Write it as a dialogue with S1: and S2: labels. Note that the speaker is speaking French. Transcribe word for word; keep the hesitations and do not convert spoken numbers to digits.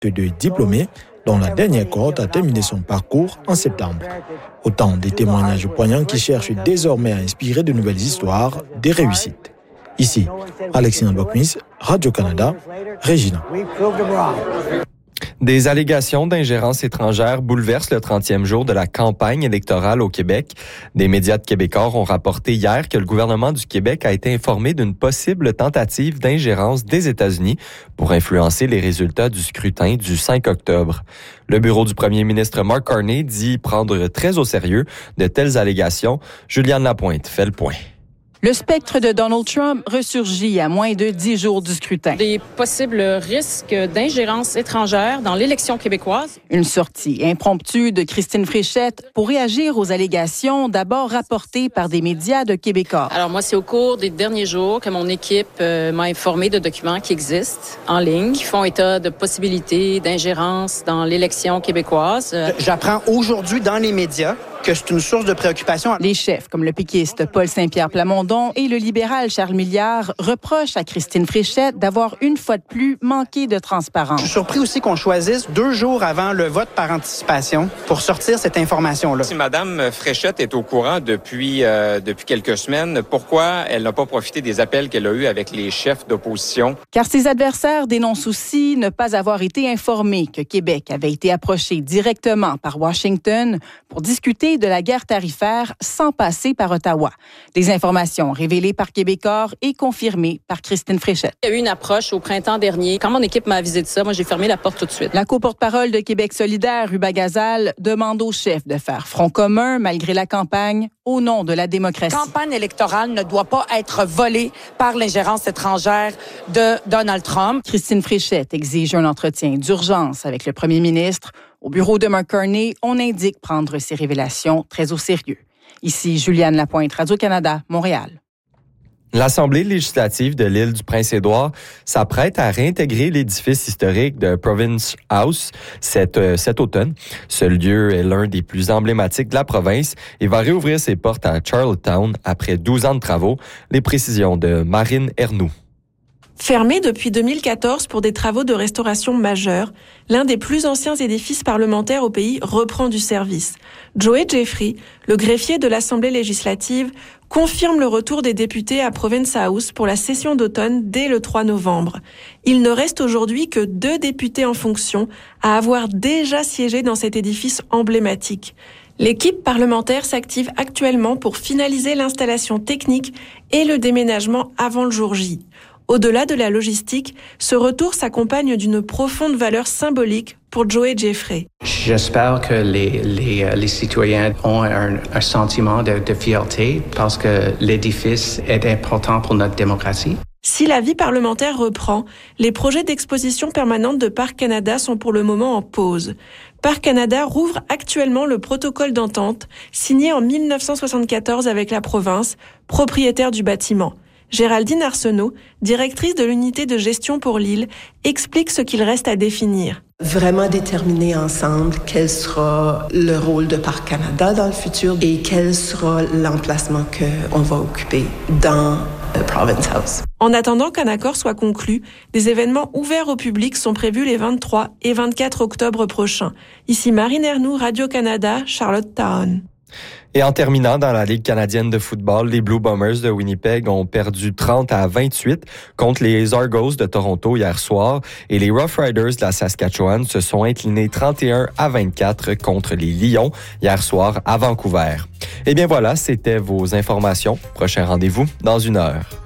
S1: de diplômés dont la dernière cohorte a terminé son parcours en septembre. Autant des témoignages poignants qui cherchent désormais à inspirer de nouvelles histoires, des réussites. Ici, Alexandre Bokmis, Radio-Canada, Regina.
S2: Des allégations d'ingérence étrangère bouleversent le trentième jour de la campagne électorale au Québec. Des médias de Québécois ont rapporté hier que le gouvernement du Québec a été informé d'une possible tentative d'ingérence des États-Unis pour influencer les résultats du scrutin du cinq octobre. Le bureau du premier ministre Mark Carney dit prendre très au sérieux de telles allégations. Juliane Lapointe fait le point.
S3: Le spectre de Donald Trump ressurgit à moins de dix jours du scrutin.
S4: Des possibles risques d'ingérence étrangère dans l'élection québécoise.
S3: Une sortie impromptue de Christine Fréchette pour réagir aux allégations d'abord rapportées par des médias de Québécois.
S4: Alors moi, c'est au cours des derniers jours que mon équipe euh, m'a informé de documents qui existent en ligne, qui font état de possibilités d'ingérence dans l'élection québécoise.
S5: J'apprends aujourd'hui dans les médias que c'est une source de préoccupation.
S3: Les chefs, comme le péquiste Paul Saint-Pierre Plamondon et le libéral Charles Milliard, reprochent à Christine Fréchette d'avoir une fois de plus manqué de transparence.
S5: Je suis surpris aussi qu'on choisisse deux jours avant le vote par anticipation pour sortir cette information-là.
S6: Si Mme Fréchette est au courant depuis, euh, depuis quelques semaines, pourquoi elle n'a pas profité des appels qu'elle a eus avec les chefs d'opposition?
S3: Car ses adversaires dénoncent aussi ne pas avoir été informés que Québec avait été approché directement par Washington pour discuter de la guerre tarifaire sans passer par Ottawa. Des informations révélées par Québécois et confirmées par Christine Fréchette.
S4: Il y a eu une approche au printemps dernier. Quand mon équipe m'a avisé de ça, moi, j'ai fermé la porte tout de suite.
S3: La co-porte-parole de Québec solidaire, Ruba Gazal, demande aux chefs de faire front commun malgré la campagne au nom de la démocratie.
S7: La campagne électorale ne doit pas être volée par l'ingérence étrangère de Donald Trump.
S3: Christine Fréchette exige un entretien d'urgence avec le premier ministre. Au bureau de Mark Carney, on indique prendre ces révélations très au sérieux. Ici, Juliane Lapointe, Radio-Canada, Montréal.
S2: L'Assemblée législative de l'île du Prince-Édouard s'apprête à réintégrer l'édifice historique de Province House cet, euh, cet automne. Ce lieu est l'un des plus emblématiques de la province et va réouvrir ses portes à Charlottetown après douze ans de travaux. Les précisions de Marine Ernoux.
S8: Fermé depuis deux mille quatorze pour des travaux de restauration majeurs, l'un des plus anciens édifices parlementaires au pays reprend du service. Joey Jeffrey, le greffier de l'Assemblée législative, confirme le retour des députés à Province House pour la session d'automne dès le trois novembre. Il ne reste aujourd'hui que deux députés en fonction à avoir déjà siégé dans cet édifice emblématique. L'équipe parlementaire s'active actuellement pour finaliser l'installation technique et le déménagement avant le jour J. Au-delà de la logistique, ce retour s'accompagne d'une profonde valeur symbolique pour Joey Jeffrey.
S9: J'espère que les, les, les citoyens ont un, un sentiment de, de fierté parce que l'édifice est important pour notre démocratie.
S8: Si la vie parlementaire reprend, les projets d'exposition permanente de Parc Canada sont pour le moment en pause. Parc Canada rouvre actuellement le protocole d'entente signé en dix-neuf cent soixante-quatorze avec la province, propriétaire du bâtiment. Géraldine Arsenault, directrice de l'unité de gestion pour l'île, explique ce qu'il reste à définir.
S10: Vraiment déterminer ensemble quel sera le rôle de Parc Canada dans le futur et quel sera l'emplacement qu'on va occuper dans le Province House.
S8: En attendant qu'un accord soit conclu, des événements ouverts au public sont prévus les vingt-trois et vingt-quatre octobre prochains. Ici Marine Ernoux, Radio-Canada, Charlottetown.
S2: Et en terminant dans la Ligue canadienne de football, les Blue Bombers de Winnipeg ont perdu trente à vingt-huit contre les Argos de Toronto hier soir et les Rough Riders de la Saskatchewan se sont inclinés trente et un à vingt-quatre contre les Lions hier soir à Vancouver. Et bien voilà, c'était vos informations. Prochain rendez-vous dans une heure.